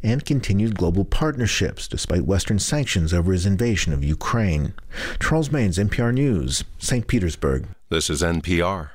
and continued global partnerships despite Western sanctions over his invasion of Ukraine. Charles Maines, NPR News, St. Petersburg. This is NPR.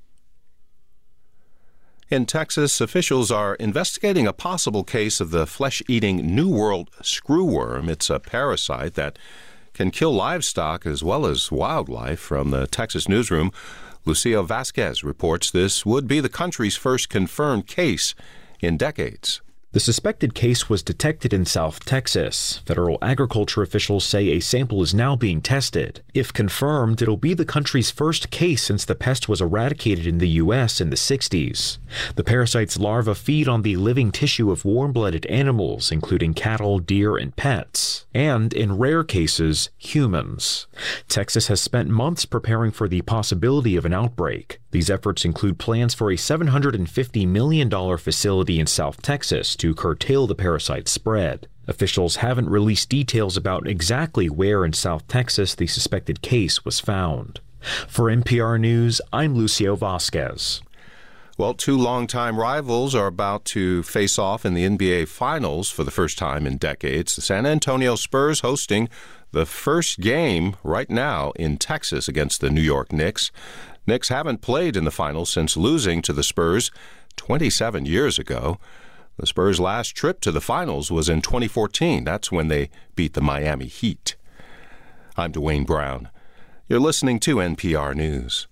In Texas, officials are investigating a possible case of the flesh-eating New World screwworm. It's a parasite that can kill livestock as well as wildlife. From the Texas newsroom, Lucio Vasquez reports this would be the country's first confirmed case in decades. The suspected case was detected in South Texas. Federal agriculture officials say a sample is now being tested. If confirmed, it'll be the country's first case since the pest was eradicated in the U.S. in the 60s. The parasite's larvae feed on the living tissue of warm-blooded animals, including cattle, deer, and pets, and, in rare cases, humans. Texas has spent months preparing for the possibility of an outbreak. These efforts include plans for a $750 million facility in South Texas to curtail the parasite's spread. Officials haven't released details about exactly where in South Texas the suspected case was found. For NPR News, I'm Lucio Vasquez. Well, two longtime rivals are about to face off in the NBA Finals for the first time in decades. The San Antonio Spurs hosting the first game right now in Texas against the New York Knicks. Knicks haven't played in the finals since losing to the Spurs 27 years ago. The Spurs' last trip to the finals was in 2014. That's when they beat the Miami Heat. I'm Dwayne Brown. You're listening to NPR News.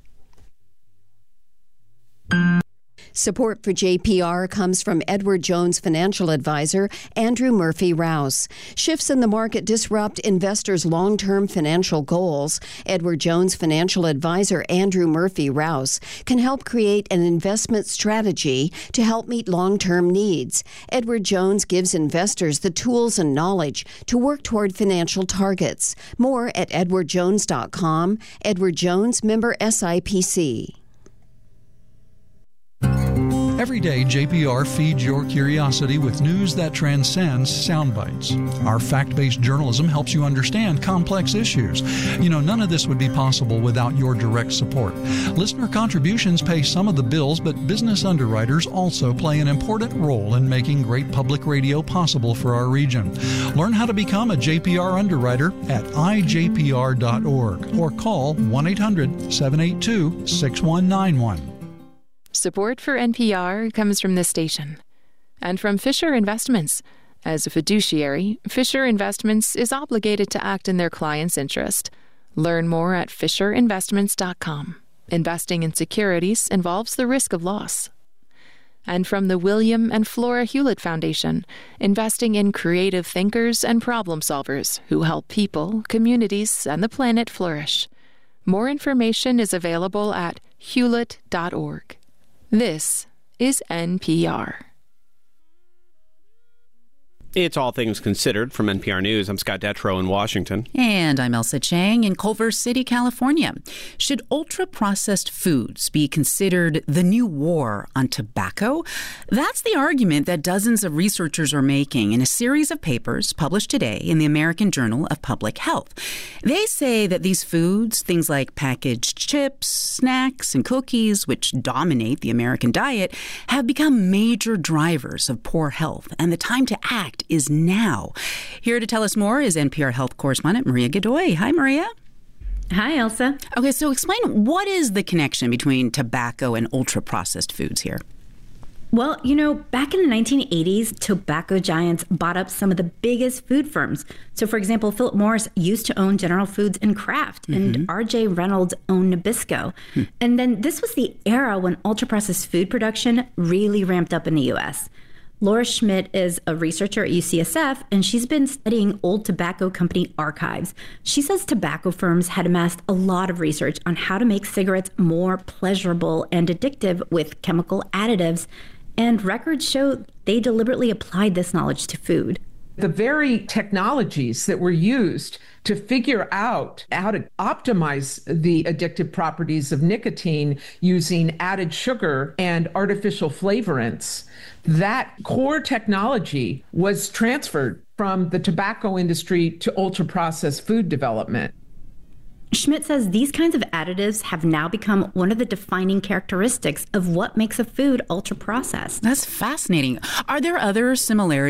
Support for JPR comes from Edward Jones financial advisor Andrew Murphy Rouse. Shifts in the market disrupt investors' long-term financial goals. Edward Jones financial advisor Andrew Murphy Rouse can help create an investment strategy to help meet long-term needs. Edward Jones gives investors the tools and knowledge to work toward financial targets. More at edwardjones.com. Edward Jones, member SIPC. Every day, JPR feeds your curiosity with news that transcends sound bites. Our fact-based journalism helps you understand complex issues. You know, none of this would be possible without your direct support. Listener contributions pay some of the bills, but business underwriters also play an important role in making great public radio possible for our region. Learn how to become a JPR underwriter at ijpr.org or call 1-800-782-6191. Support for NPR comes from this station and from Fisher Investments. As a fiduciary, Fisher Investments is obligated to act in their client's interest. Learn more at FisherInvestments.com. Investing in securities involves the risk of loss. And from the William and Flora Hewlett Foundation, investing in creative thinkers and problem solvers who help people, communities, and the planet flourish. More information is available at hewlett.org. This is NPR. It's All Things Considered from NPR News. I'm Scott Detrow in Washington. And I'm Elsa Chang in Culver City, California. Should ultra-processed foods be considered the new war on tobacco? That's the argument that dozens of researchers are making in a series of papers published today in the American Journal of Public Health. They say that these foods, things like packaged chips, snacks, and cookies, which dominate the American diet, have become major drivers of poor health, and the time to act is now. Here to tell us more is NPR health correspondent Maria Godoy. Hi, Maria. Hi, Elsa. Okay, so explain, what is the connection between tobacco and ultra-processed foods here? Well, back in the 1980s, tobacco giants bought up some of the biggest food firms. So, for example, Philip Morris used to own General Foods and Kraft, and R.J. Reynolds owned Nabisco. And then this was the era when ultra-processed food production really ramped up in the U.S. Laura Schmidt is a researcher at UCSF, and she's been studying old tobacco company archives. She says tobacco firms had amassed a lot of research on how to make cigarettes more pleasurable and addictive with chemical additives, and records show they deliberately applied this knowledge to food. The very technologies that were used to figure out how to optimize the addictive properties of nicotine using added sugar and artificial flavorants, that core technology was transferred from the tobacco industry to ultra-processed food development. Schmidt says these kinds of additives have now become one of the defining characteristics of what makes a food ultra-processed. That's fascinating. Are there other similarities